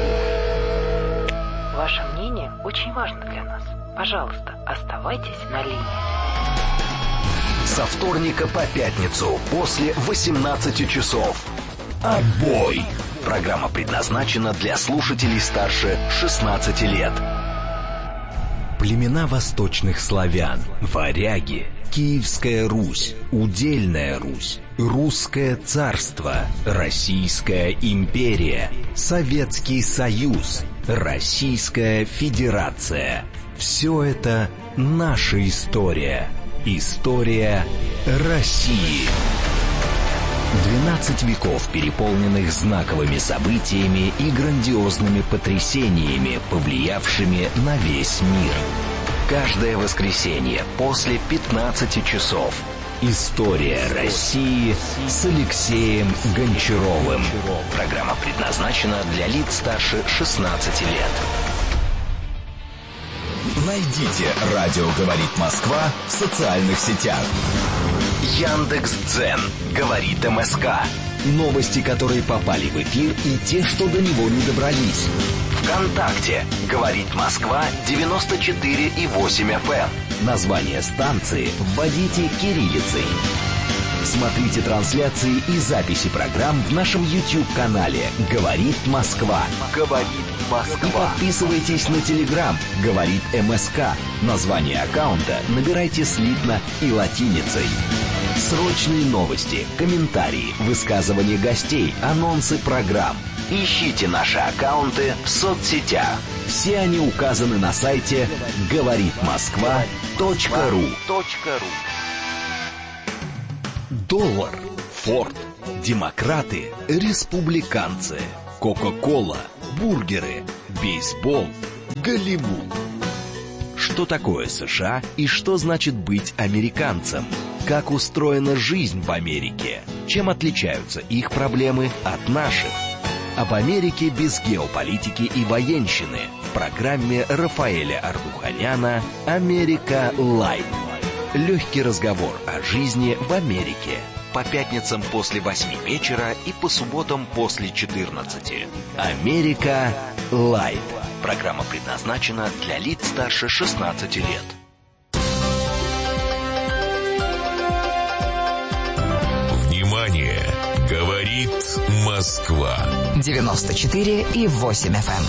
Ваше мнение очень важно для нас. Пожалуйста, оставайтесь на линии. Со вторника по пятницу после 18 часов. «Отбой». Программа предназначена для слушателей старше 16 лет. Племена восточных славян, варяги, Киевская Русь, Удельная Русь, Русское царство, Российская империя, Советский Союз, Российская Федерация. Все это наша история. История России. 12 веков, переполненных знаковыми событиями и грандиозными потрясениями, повлиявшими на весь мир. Каждое воскресенье после 15 часов. История России с Алексеем Гончаровым. Программа предназначена для лиц старше 16 лет. Найдите «Радио говорит Москва» в социальных сетях. Яндекс.Дзен говорит МСК. Новости, которые попали в эфир, и те, что до него не добрались. ВКонтакте говорит Москва 94,8 FM. Название станции вводите кириллицей. Смотрите трансляции и записи программ в нашем YouTube-канале «Говорит Москва». «Говорит Москва». И подписывайтесь на Telegram «Говорит МСК». Название аккаунта набирайте слитно и латиницей. Срочные новости, комментарии, высказывания гостей, анонсы программ. Ищите наши аккаунты в соцсетях. Все они указаны на сайте говоритмосква.ру. Доллар, Форд, демократы, республиканцы, Кока-кола, бургеры, бейсбол, Голливуд. Что такое США и что значит быть американцем? Как устроена жизнь в Америке? Чем отличаются их проблемы от наших? Об Америке без геополитики и военщины в программе Рафаэля Ардуханяна «Америка Лайт». Легкий разговор о жизни в Америке. По пятницам после 8 вечера и по субботам после 14. «Америка Лайт». Программа предназначена для лиц старше 16 лет. Внимание! Говорит Москва. 94,8 FM.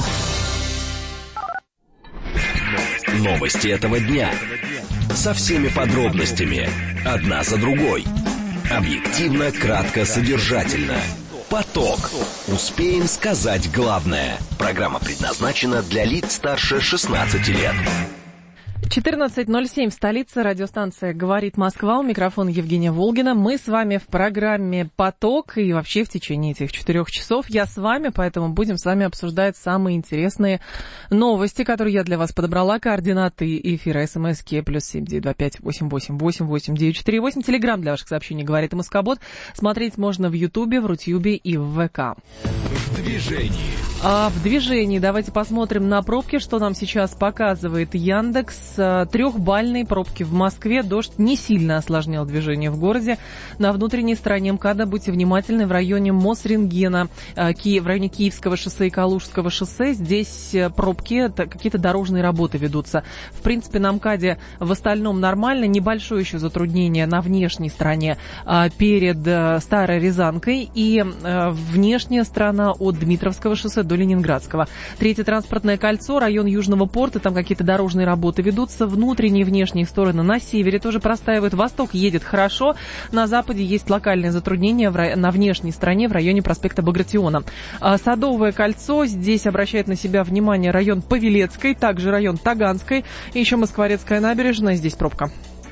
Новости этого дня. Со всеми подробностями. Одна за другой. Объективно, кратко, содержательно. Поток. Успеем сказать главное. Программа предназначена для лиц старше 16 лет. 14:07 в столице. Радиостанция «Говорит Москва». У микрофона Евгения Волгина. Мы с вами в программе «Поток». И вообще в течение этих 4 часов я с вами, поэтому будем с вами обсуждать самые интересные новости, которые я для вас подобрала. Координаты эфира СМСки +7 925 888 8948. Телеграм для ваших сообщений «Говорит Москобот». Смотреть можно в Ютубе, в Рутюбе и в ВК. В движении. В движении давайте посмотрим на пробки, что нам сейчас показывает Яндекс. 3-бальные пробки в Москве. Дождь не сильно осложнял движение в городе. На внутренней стороне МКАДа будьте внимательны в районе Мосрентгена, в районе Киевского шоссе и Калужского шоссе. Здесь пробки, какие-то дорожные работы ведутся. В принципе, на МКАДе в остальном нормально. Небольшое еще затруднение на внешней стороне перед Старой Рязанкой и внешняя сторона от Дмитровского шоссе до Ленинградского. 3-е транспортное кольцо, район Южного порта, там какие-то дорожные работы ведутся. Внутренние и внешние стороны на севере тоже простаивают. Восток едет хорошо. На западе есть локальные затруднения на внешней стороне в районе проспекта Багратиона. Садовое кольцо. Здесь обращает на себя внимание район Павелецкой, также район Таганской и еще Москворецкая набережная. Здесь пробка.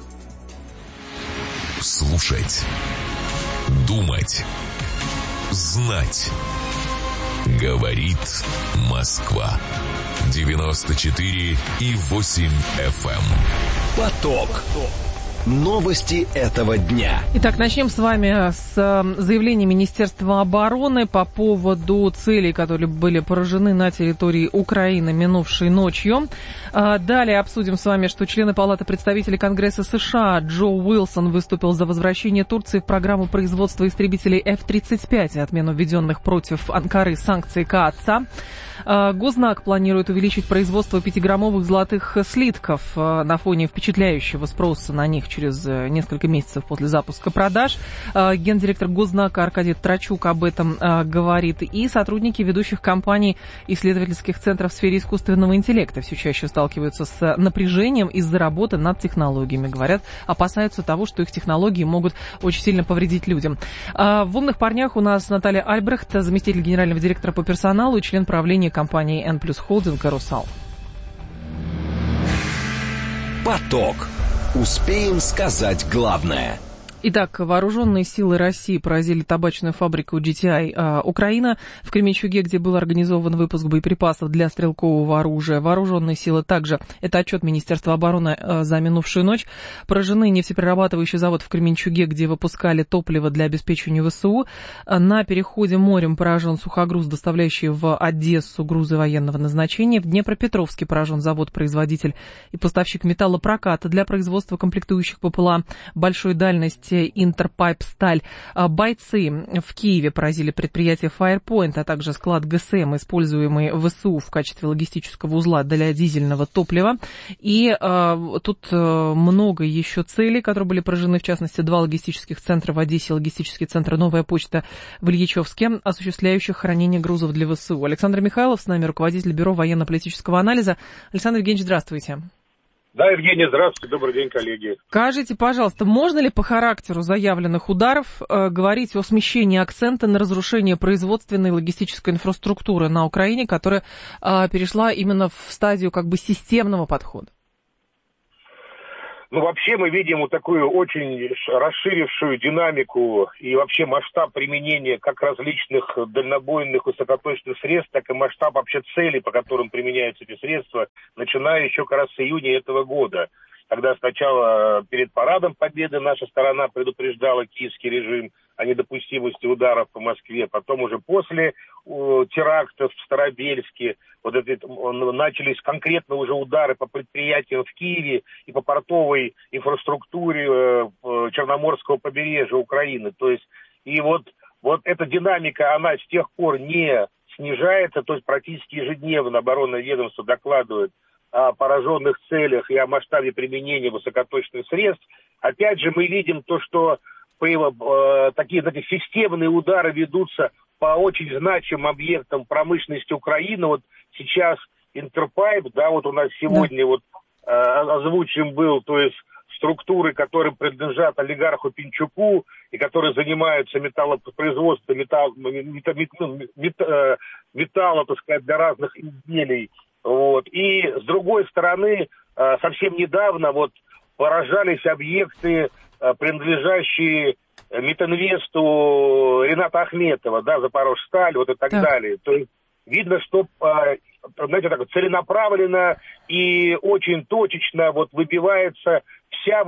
Слушать. Думать. Знать. Говорит Москва. 94,8 FM. Поток. Новости этого дня. Итак, начнем с вами с заявления Министерства обороны по поводу целей, которые были поражены на территории Украины минувшей ночью. Далее обсудим с вами, что члены Палаты представителей Конгресса США Джо Уилсон выступил за возвращение Турции в программу производства истребителей F-35 и отмену введенных против Анкары санкций КААТСа. Гознак планирует увеличить производство 5-граммовых золотых слитков на фоне впечатляющего спроса на них через несколько месяцев после запуска продаж. Гендиректор Гознака Аркадий Трачук об этом говорит. И сотрудники ведущих компаний исследовательских центров в сфере искусственного интеллекта все чаще сталкиваются с напряжением из-за работы над технологиями. Говорят, опасаются того, что их технологии могут очень сильно повредить людям. В «Умных парнях» у нас Наталья Альбрехт, заместитель генерального директора по персоналу и член правления компании N+ Холдинг «Русал». Поток. Успеем сказать главное. Итак, вооруженные силы России поразили табачную фабрику GTI Украина в Кременчуге, где был организован выпуск боеприпасов для стрелкового оружия. Вооруженные силы также, это отчет Министерства обороны за минувшую ночь, поражены нефтеперерабатывающий завод в Кременчуге, где выпускали топливо для обеспечения ВСУ. На переходе морем поражен сухогруз, доставляющий в Одессу грузы военного назначения. В Днепропетровске поражен завод-производитель и поставщик металлопроката для производства комплектующих ППЛА большой дальности предприятия «Интерпайп-Сталь». Бойцы в Киеве поразили предприятие «Файрпоинт», а также склад ГСМ, используемый ВСУ в качестве логистического узла для дизельного топлива. И тут много еще целей, которые были поражены, в частности, 2 логистических центра в Одессе, логистический центр «Новая почта» в Ильичевске, осуществляющих хранение грузов для ВСУ. Александр Михайлов с нами, руководитель Бюро военно-политического анализа. Александр Евгеньевич, здравствуйте. Да, Евгений, здравствуйте, добрый день, коллеги. Скажите, пожалуйста, можно ли по характеру заявленных ударов говорить о смещении акцента на разрушение производственной и логистической инфраструктуры на Украине, которая перешла именно в стадию как бы системного подхода? Ну, вообще мы видим вот такую очень расширившую динамику и вообще масштаб применения как различных дальнобойных высокоточных средств, так и масштаб вообще целей, по которым применяются эти средства, начиная еще как раз с июня этого года, когда сначала перед парадом Победы наша сторона предупреждала киевский режим о недопустимости ударов по Москве, потом уже после терактов в Старобельске начались конкретно уже удары по предприятиям в Киеве и по портовой инфраструктуре Черноморского побережья Украины. То есть и вот эта динамика, она с тех пор не снижается, то есть практически ежедневно оборонное ведомство докладывает о пораженных целях и о масштабе применения высокоточных средств. Опять же, мы видим то, что такие, знаете, системные удары ведутся по очень значимым объектам промышленности Украины. Вот сейчас Интерпайп, да, вот у нас сегодня озвучен был, то есть структуры, которые принадлежат олигарху Пинчуку и которые занимаются металлопроизводством металла, так сказать, для разных изделий. Вот. И с другой стороны, совсем недавно поражались объекты, принадлежащие Метинвесту Рената Ахметова, да, Запорожсталь, и так далее. То есть видно, что, знаете, так целенаправленно и очень точечно выбивается вся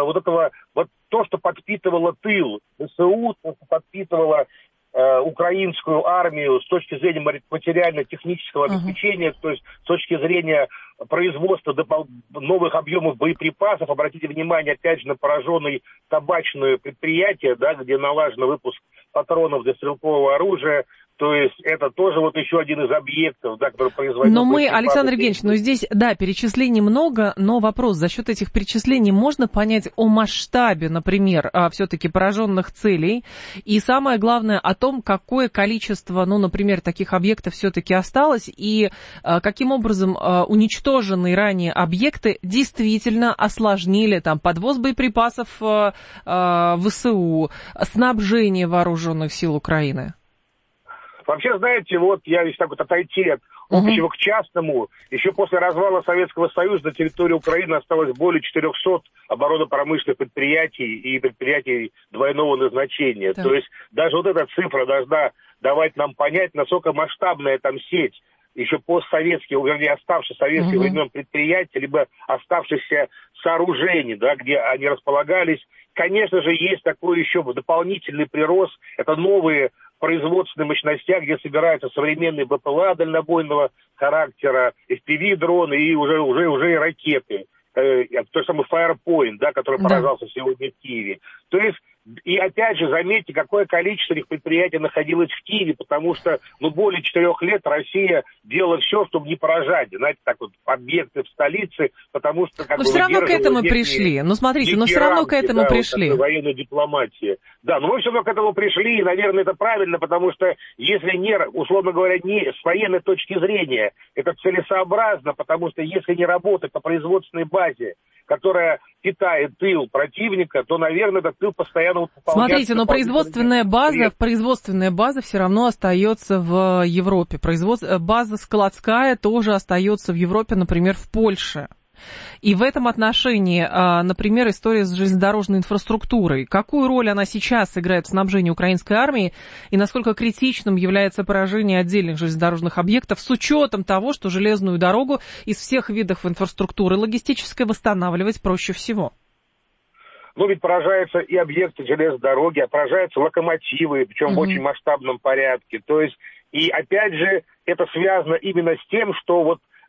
то, что подпитывало тыл ВСУ, то, что подпитывало украинскую армию с точки зрения материально-технического обеспечения, то есть с точки зрения производства новых объемов боеприпасов. Обратите внимание, опять же, на пораженные табачные предприятия, да, где налажен выпуск патронов для стрелкового оружия. То есть это тоже еще один из объектов, да, который производит... Но мы, Александр Евгеньевич, здесь, да, перечислений много, но вопрос, за счет этих перечислений можно понять о масштабе, например, все-таки пораженных целей, и самое главное о том, какое количество, например, таких объектов все-таки осталось, и каким образом уничтоженные ранее объекты действительно осложнили подвоз боеприпасов ВСУ, снабжение вооруженных сил Украины. Вообще, знаете, я если отойти от общего к частному, еще после развала Советского Союза на территории Украины осталось более 400 оборонно-промышленных предприятий и предприятий двойного назначения. Да. То есть даже эта цифра должна давать нам понять, насколько масштабная там сеть еще постсоветских, вернее, оставшихся советских времен предприятий, либо оставшихся сооружений, да, где они располагались. Конечно же, есть такой еще дополнительный прирост, это новые производственные мощности, где собираются современные БПЛА дальнобойного характера, FPV-дроны и уже и ракеты. Тот самый Firepoint, да, который поражался сегодня в Киеве. То есть, и опять же, заметьте, какое количество этих предприятий находилось в Киеве, потому что, более 4 лет Россия делала все, чтобы не поражать, знаете, объекты в столице, потому что... Но все равно к этому пришли. Смотрите, все равно к этому пришли. Военная дипломатия. Да, мы все равно к этому пришли, и, наверное, это правильно, потому что, если не, условно говоря, не с военной точки зрения, это целесообразно, потому что если не работать по производственной базе, которая питает тыл противника, то, наверное, этот тыл постоянно пополняется. Смотрите, но производственная база все равно остается в Европе. База складская тоже остается в Европе, например, в Польше. И в этом отношении, например, история с железнодорожной инфраструктурой. Какую роль она сейчас играет в снабжении украинской армии и насколько критичным является поражение отдельных железнодорожных объектов с учетом того, что железную дорогу из всех видов инфраструктуры логистической восстанавливать проще всего? Ведь поражаются и объекты железной дороги, поражаются локомотивы, причем в очень масштабном порядке. То есть, и опять же, это связано именно с тем, что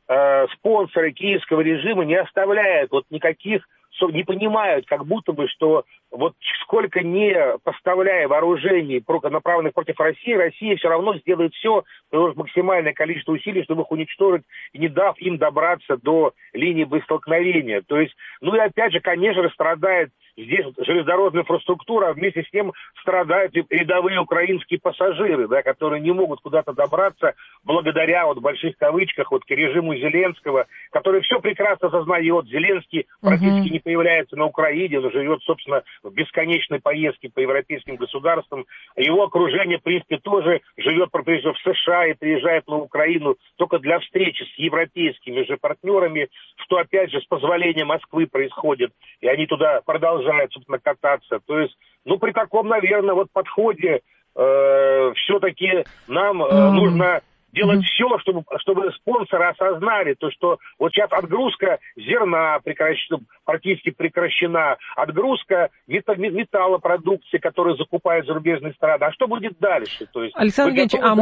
спонсоры киевского режима не оставляют вот никаких, не понимают, как будто бы, что вот сколько не поставляя вооружений, направленных против России, Россия все равно сделает все, приложит максимальное количество усилий, чтобы их уничтожить, и не дав им добраться до линии боестолкновения. То есть, ну и опять же, конечно же, страдает здесь железнодорожная инфраструктура, а вместе с тем страдают и рядовые украинские пассажиры, да, которые не могут куда-то добраться благодаря, вот в больших кавычках, вот к режиму Зеленского, который все прекрасно осознает. Зеленский практически не появляется на Украине, он живет, собственно, в бесконечной поездке по европейским государствам. Его окружение, в принципе, тоже живет, прежде всего, в США и приезжает на Украину только для встречи с европейскими же партнерами, что, опять же, с позволения Москвы происходит, и они туда продолжают, собственно, кататься. То есть, ну, при таком, наверное, вот подходе все-таки нам нужно делать все, чтобы спонсоры осознали, то, что вот сейчас отгрузка зерна практически прекращена, отгрузка металлопродукции, которую закупают зарубежные страны. А что будет дальше? То есть, Александр Евгеньевич, а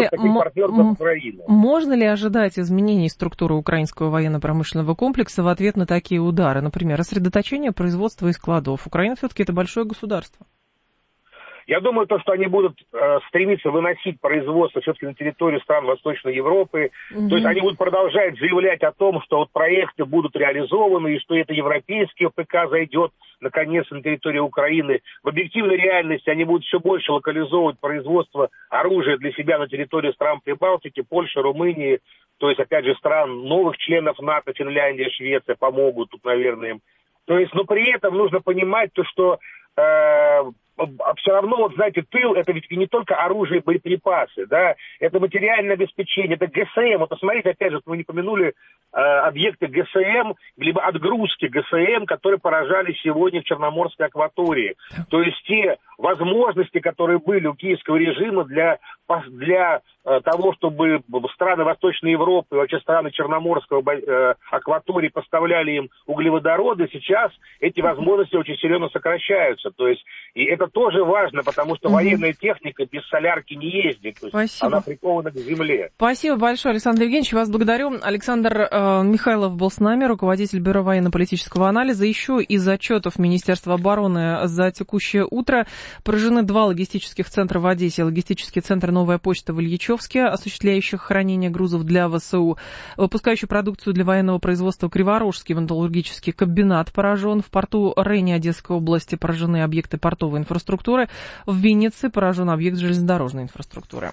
можно ли ожидать изменений структуры украинского военно-промышленного комплекса в ответ на такие удары? Например, рассредоточение производства и складов. Украина все-таки это большое государство. Я думаю, что они будут стремиться выносить производство все-таки на территорию стран Восточной Европы. То есть они будут продолжать заявлять о том, что вот проекты будут реализованы, и что это европейский ОПК зайдет наконец на территорию Украины. В объективной реальности они будут все больше локализовывать производство оружия для себя на территории стран Прибалтики, Польши, Румынии. То есть, опять же, стран новых членов НАТО, Финляндия, Швеция помогут тут, наверное, им. То есть, но при этом нужно понимать то, что все равно, вот знаете, тыл — это ведь не только оружие и боеприпасы, да, это материальное обеспечение, это ГСМ. Вот посмотрите, опять же, вы не помянули объекты ГСМ, либо отгрузки ГСМ, которые поражали сегодня в Черноморской акватории. То есть те возможности, которые были у киевского режима для того, чтобы страны Восточной Европы, вообще страны Черноморского акватории поставляли им углеводороды, сейчас эти возможности очень серьезно сокращаются. То есть, и это тоже важно, потому что военная техника без солярки не ездит. То есть она прикована к земле. Спасибо большое, Александр Евгеньевич. Вас благодарю. Александр Михайлов был с нами, руководитель Бюро военно-политического анализа. Еще из отчетов Министерства обороны за текущее утро поражены 2 логистических центра в Одессе. Логистический центр «Новая почта» в Ильичевске, осуществляющих хранение грузов для ВСУ. Выпускающий продукцию для военного производства Криворожский металлургический комбинат поражен. В порту Рени Одесской области поражены объекты портовой инфраструктуры. В Виннице поражен объект железнодорожной инфраструктуры.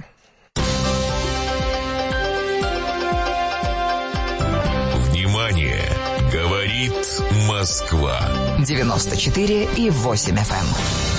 Внимание! Говорит Москва. 94,8 FM.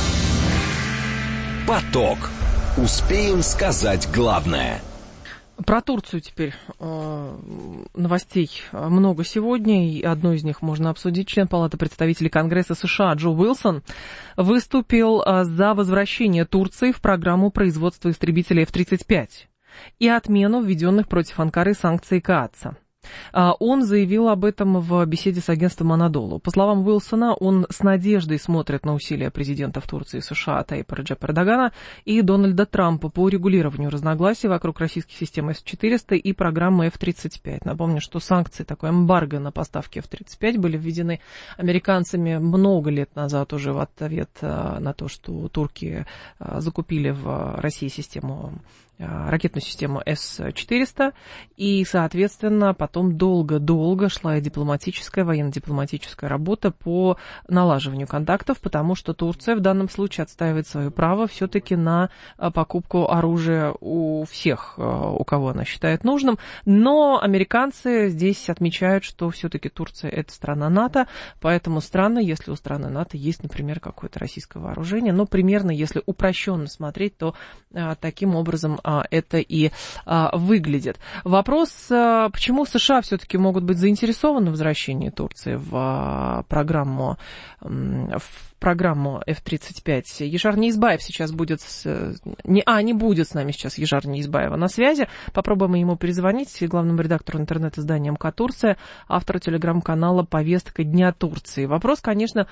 Поток. Успеем сказать главное. Про Турцию теперь новостей много сегодня, и одну из них можно обсудить. Член Палаты представителей Конгресса США Джо Уилсон выступил за возвращение Турции в программу производства истребителей F-35 и отмену введенных против Анкары санкций КААТСа. Он заявил об этом в беседе с агентством Анадолу. По словам Уилсона, он с надеждой смотрит на усилия президентов Турции и США Таyyипа Реджепа Эрдогана и Дональда Трампа по урегулированию разногласий вокруг российских систем С-400 и программы F-35. Напомню, что санкции, такое эмбарго на поставки F-35 были введены американцами много лет назад уже в ответ на то, что турки закупили в России ракетную систему С-400, и, соответственно, потом долго-долго шла и дипломатическая, военно-дипломатическая работа по налаживанию контактов, потому что Турция в данном случае отстаивает свое право все-таки на покупку оружия у всех, у кого она считает нужным, но американцы здесь отмечают, что все-таки Турция — это страна НАТО, поэтому странно, если у страны НАТО есть, например, какое-то российское вооружение, но примерно, если упрощенно смотреть, то таким образом это и выглядит. Вопрос, почему США все-таки могут быть заинтересованы в возвращении Турции в программу F-35. Ежар Неизбаев сейчас будет... Не будет с нами сейчас Ежар Неизбаева на связи. Попробуем ему перезвонить. Главному редактору интернет-издания МК Турция, автору телеграм-канала «Повестка Дня Турции». Вопрос, конечно,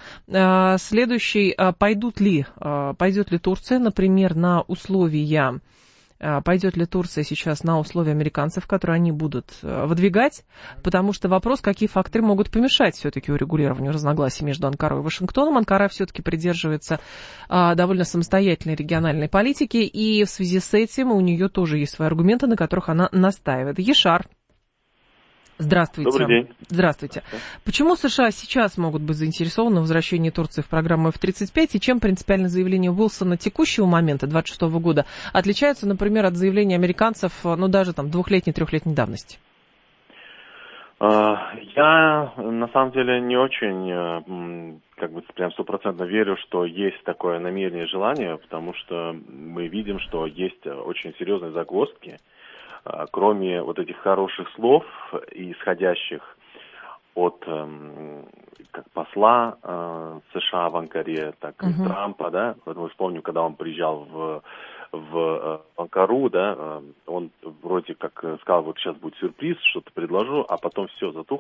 следующий. Пойдет ли Турция, например, на условия пойдет ли Турция сейчас на условия американцев, которые они будут выдвигать, потому что вопрос, какие факторы могут помешать все-таки урегулированию разногласий между Анкарой и Вашингтоном. Анкара все-таки придерживается довольно самостоятельной региональной политики, и в связи с этим у нее тоже есть свои аргументы, на которых она настаивает. Ешар. Здравствуйте. Добрый день. Здравствуйте. Почему США сейчас могут быть заинтересованы в возвращении Турции в программу F-35, и чем принципиально заявление Уилсона текущего момента, 26 года, отличаются, например, от заявлений американцев, даже там 2-летней, 3-летней давности? Я, на самом деле, не очень, прям 100% верю, что есть такое намерение и желание, потому что мы видим, что есть очень серьезные загвоздки. Кроме вот этих хороших слов, исходящих от как посла США в Анкаре, так и Трампа, да, вот мы вспомним, когда он приезжал в Анкару, да, он вроде как сказал, вот сейчас будет сюрприз, что-то предложу, а потом все затухло.